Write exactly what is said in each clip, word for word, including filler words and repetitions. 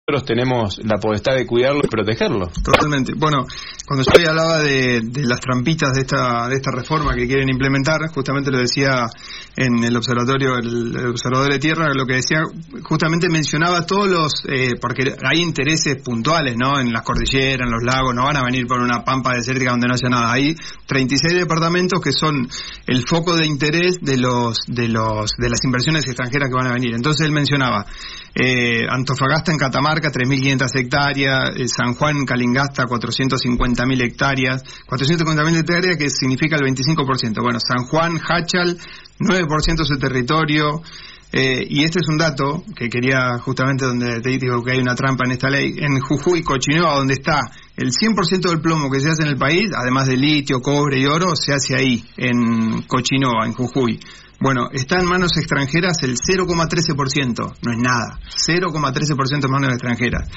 nosotros tenemos la potestad de cuidarlo y protegerlo. Totalmente. Bueno, cuando yo hoy hablaba de, de las trampitas de esta de esta reforma que quieren implementar, justamente lo decía en el observatorio, el, el observador de tierra, lo que decía, justamente mencionaba todos los, eh, porque hay intereses puntuales, ¿no? En las cordilleras, en los lagos, no van a venir por una pampa desértica donde no haya nada. Hay treinta y seis departamentos que son el foco de interés de los de los de las inversiones extranjeras que van a venir. Entonces él mencionaba eh, Antofagasta en Catamarca, tres mil quinientas hectáreas, eh, San Juan en Calingasta, cuatrocientas cincuenta mil hectáreas, cuatrocientas cincuenta mil hectáreas que significa el veinticinco por ciento. Bueno, San Juan, Hachal, nueve por ciento de su territorio. Eh, y este es un dato que quería justamente donde te digo que hay una trampa en esta ley. En Jujuy, Cochinoa, donde está el cien por ciento del plomo que se hace en el país, además de litio, cobre y oro, se hace ahí, en Cochinoa, en Jujuy. Bueno, está en manos extranjeras el cero coma trece por ciento, no es nada, cero coma trece por ciento en manos extranjeras.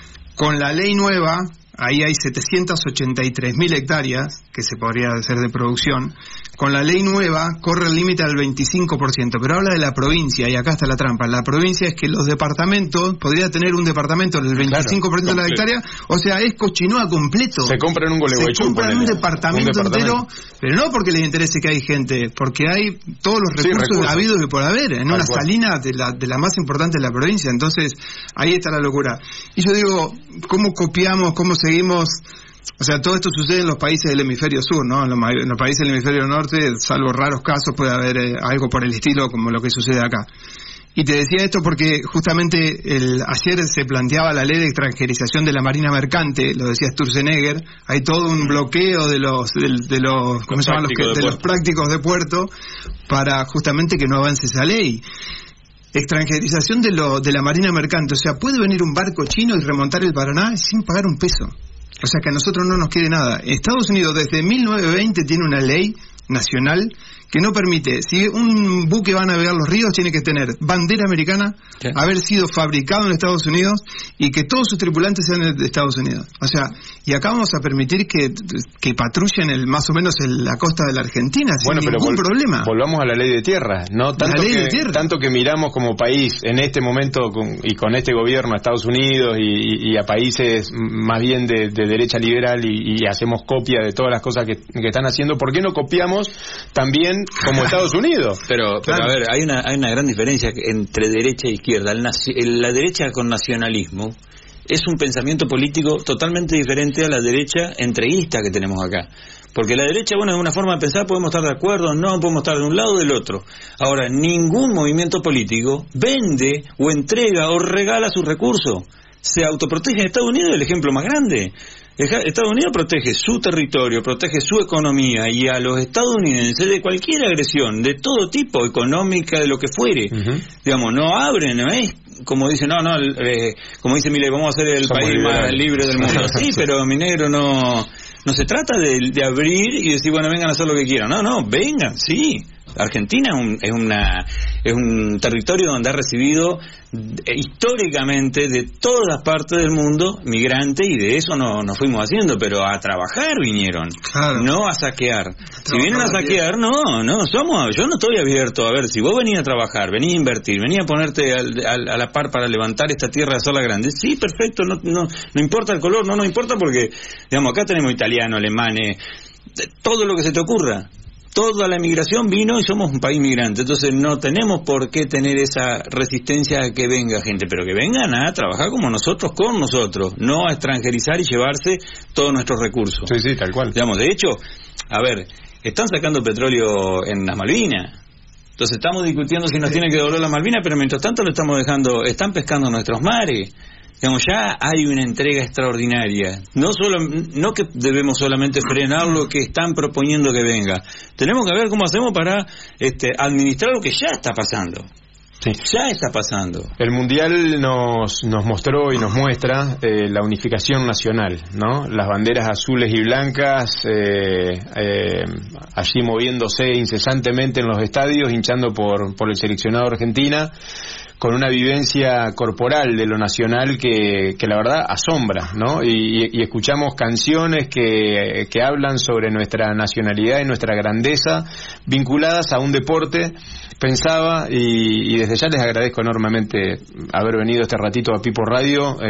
Con la ley nueva, ahí hay setecientas ochenta y tres mil hectáreas, que se podría hacer de producción. Con la ley nueva corre el límite al veinticinco por ciento, pero habla de la provincia, y acá está la trampa. La provincia es que los departamentos, podría tener un departamento del veinticinco por ciento claro, de la hectárea, o sea, es Cochinoa completo. Se compran un Gualeguaychú. Se compran un departamento, un departamento entero, pero no porque les interese que hay gente, porque hay todos los recursos, sí, recursos. habidos y por haber, en una salina de la, de la más importante de la provincia. Entonces, ahí está la locura. Y yo digo, ¿cómo copiamos, cómo seguimos? O sea, todo esto sucede en los países del hemisferio sur, ¿no? En los, en los países del hemisferio norte, salvo raros casos, puede haber eh, algo por el estilo como lo que sucede acá. Y te decía esto porque justamente el, ayer se planteaba la ley de extranjerización de la marina mercante, lo decía Sturzenegger, hay todo un bloqueo de los de, de los ¿cómo se llaman los que, de, de los prácticos de puerto para justamente que no avance esa ley. Extranjerización de lo de la marina mercante, o sea, puede venir un barco chino y remontar el Paraná sin pagar un peso. O sea, que a nosotros no nos quede nada. Estados Unidos desde mil novecientos veinte tiene una ley nacional que no permite, si un buque va a navegar los ríos, tiene que tener bandera americana, ¿qué? Haber sido fabricado en Estados Unidos y que todos sus tripulantes sean de Estados Unidos. O sea, y acá vamos a permitir que, que patrullen el, más o menos el, la costa de la Argentina sin bueno, ningún pero vol- problema. Volvamos a la ley de tierra, ¿no? Tanto, la ley que, de tierra. tanto que miramos como país en este momento con, y con este gobierno a Estados Unidos y, y a países más bien de, de derecha liberal y, y hacemos copia de todas las cosas que, que están haciendo, ¿por qué no copiamos también como Estados Unidos? Pero, pero claro. a ver, hay una hay una gran diferencia entre derecha e izquierda. El naci- el, la derecha con nacionalismo es un pensamiento político totalmente diferente a la derecha entreguista que tenemos acá. Porque la derecha, bueno, es una forma de pensar, podemos estar de acuerdo, no, podemos estar de un lado o del otro. Ahora, ningún movimiento político vende o entrega o regala sus recursos. Se autoprotege. En Estados Unidos es el ejemplo más grande. Estados Unidos protege su territorio, protege su economía, y a los estadounidenses de cualquier agresión, de todo tipo, económica, de lo que fuere, uh-huh. digamos, no abren, ¿no es? Como dicen, no, no, eh, como dice Milei, vamos a ser el Somos país liberales. más libre del mundo. Sí, pero mi negro no, no se trata de, de abrir y decir, bueno, vengan a hacer lo que quieran. No, no, vengan, sí. Argentina es un, es una es un territorio donde ha recibido eh, históricamente de todas partes del mundo migrantes, y de eso no nos fuimos haciendo, pero a trabajar vinieron, claro. no a saquear. A si vienen a saquear, no, no somos, yo no estoy abierto. A ver, si vos venís a trabajar, venís a invertir, venís a ponerte al, al, a la par para levantar esta tierra de hacerla grande, sí, perfecto, no, no, no importa el color, no nos importa porque, digamos, acá tenemos italianos, alemanes, todo lo que se te ocurra. Toda la emigración vino y somos un país migrante, entonces no tenemos por qué tener esa resistencia a que venga gente, pero que vengan a trabajar como nosotros, con nosotros, no a extranjerizar y llevarse todos nuestros recursos. Sí, sí, tal cual. Digamos, de hecho, a ver, están sacando petróleo en las Malvinas, entonces estamos discutiendo si nos tienen que devolver las Malvinas, pero mientras tanto lo estamos dejando, están pescando nuestros mares. Digamos, ya hay una entrega extraordinaria. No solo, no que debemos solamente frenar lo que están proponiendo que venga. Tenemos que ver cómo hacemos para este, administrar lo que ya está pasando. Sí. Ya está pasando. El Mundial nos nos mostró y nos muestra eh, la unificación nacional, ¿no? Las banderas azules y blancas eh, eh, allí moviéndose incesantemente en los estadios, hinchando por por el seleccionado Argentina, con una vivencia corporal de lo nacional que, que la verdad asombra, ¿no? Y, y escuchamos canciones que, que hablan sobre nuestra nacionalidad y nuestra grandeza vinculadas a un deporte. Pensaba, y, y desde ya les agradezco enormemente haber venido este ratito a Pipo Radio.